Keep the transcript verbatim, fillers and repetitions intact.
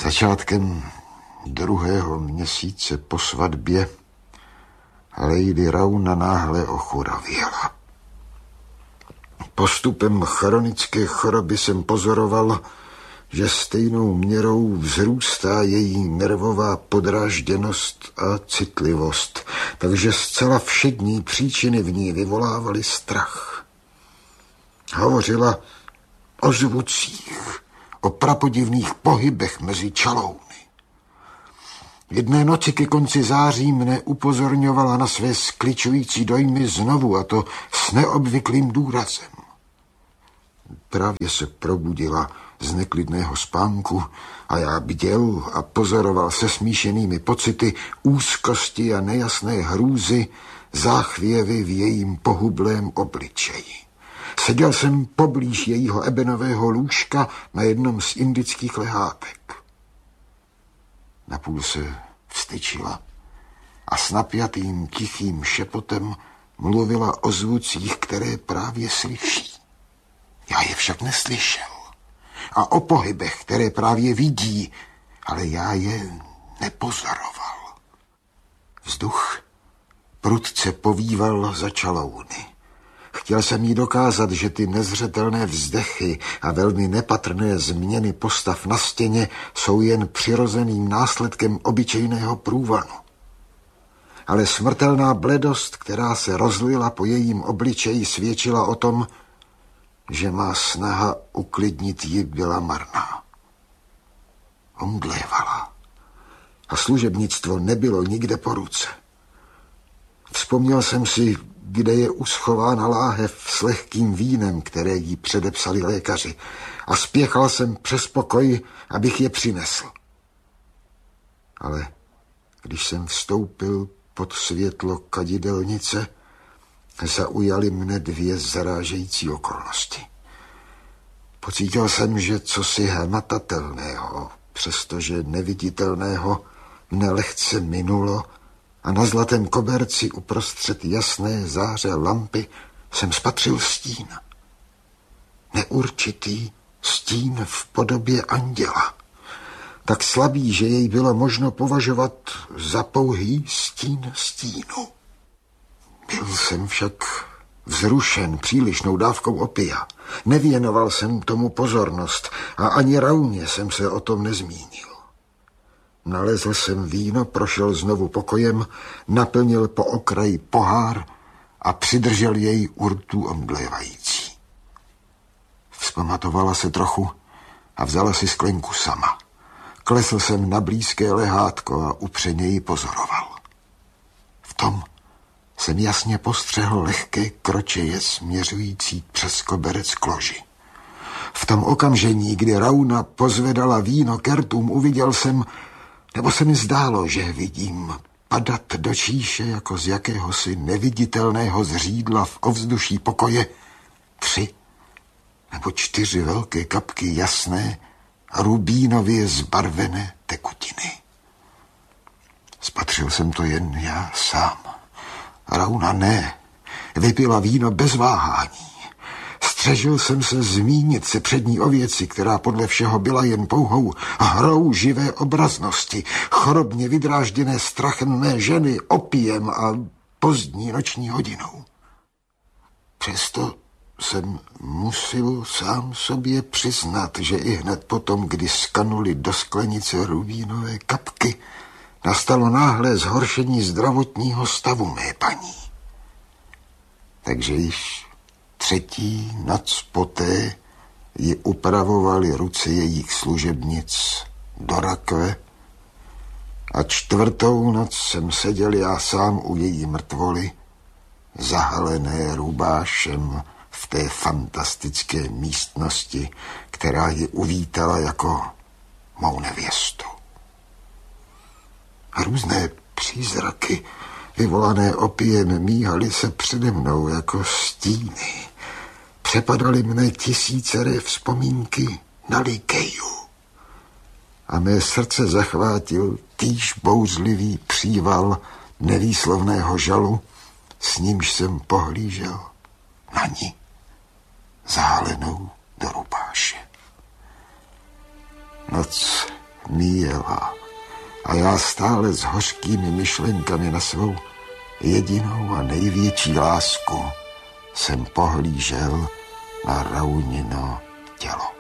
Začátkem druhého měsíce po svatbě Lady Rauna náhle ochuravěla. Postupem chronické choroby jsem pozoroval, že stejnou měrou vzrůstá její nervová podrážděnost a citlivost, takže zcela všední příčiny v ní vyvolávaly strach. Hovořila o zvucích, o prapodivných pohybech mezi čalouny. Jedné noci ke konci září mne upozorňovala na své skličující dojmy znovu, a to s neobvyklým důrazem. Právě se probudila z neklidného spánku a já bděl a pozoroval se smíšenými pocity úzkosti a nejasné hrůzy záchvěvy v jejím pohublém obličeji. Seděl jsem poblíž jejího ebenového lůžka na jednom z indických lehátek. Napůl se vstyčila a s napjatým tichým šepotem mluvila o zvucích, které právě slyší. Já je však neslyšel. A o pohybech, které právě vidí, ale já je nepozoroval. Vzduch prudce povýval za čalouny. Chtěl jsem jí dokázat, že ty nezřetelné vzdechy a velmi nepatrné změny postav na stěně jsou jen přirozeným následkem obyčejného průvanu. Ale smrtelná bledost, která se rozlila po jejím obličeji, svědčila o tom, že má snaha uklidnit ji byla marná. Omdlévala a služebnictvo nebylo nikde po ruce. Vzpomněl jsem si, kde je uschována láhev s lehkým vínem, které jí předepsali lékaři, a spěchal jsem přes pokoj, abych je přinesl. Ale když jsem vstoupil pod světlo kadidelnice, zaujaly mne dvě zarážející okolnosti. Pocítil jsem, že cosi hmatatelného, přestože neviditelného, mne lehce minulo a na zlatém koberci uprostřed jasné záře lampy jsem spatřil stín. Neurčitý stín v podobě anděla. Tak slabý, že jej bylo možno považovat za pouhý stín stínu. Byl jsem však vzrušen přílišnou dávkou opia. Nevěnoval jsem tomu pozornost a ani Rauně jsem se o tom nezmínil. Nalezl jsem víno, prošel znovu pokojem, naplnil po okraji pohár a přidržel jej u rtů omdlévající. Vzpamatovala se trochu a vzala si sklenku sama. Klesl jsem na blízké lehátko a upřeně ji pozoroval. V tom jsem jasně postřehl lehké kročeje směřující přes koberec k loži. V tom okamžení, kdy Rauna pozvedala víno k rtům, uviděl jsem, nebo se mi zdálo, že vidím padat do číše jako z jakéhosi neviditelného zřídla v ovzduší pokoje tři nebo čtyři velké kapky jasné, rubínově zbarvené tekutiny. Spatřil jsem to jen já sám. Rauna ne. Vypila víno bez váhání. Střežil jsem se zmínit se před ní o věci, která podle všeho byla jen pouhou hrou živé obraznosti, chorobně vydrážděné strachem mé ženy, opiem a pozdní noční hodinou. Přesto jsem musil sám sobě přiznat, že i hned potom, kdy skanuli do sklenice rubínové kapky, nastalo náhlé zhoršení zdravotního stavu mé paní. Takže již třetí noc poté ji upravovaly ruce jejich služebnic do rakve a čtvrtou noc jsem seděl já sám u její mrtvoly, zahalené rubášem v té fantastické místnosti, která ji uvítala jako mou nevěstu. Různé přízraky vyvolané opiem míhaly se přede mnou jako stíny. Přepadaly mne tisíceré vzpomínky na Likeju. A mé srdce zachvátil týž bouřlivý příval nevýslovného žalu, s nímž jsem pohlížel na ní, zahálenou do rubáše. Noc míjela a já stále s hořkými myšlenkami na svou jedinou a největší lásku jsem pohlížel na Raunino tělo.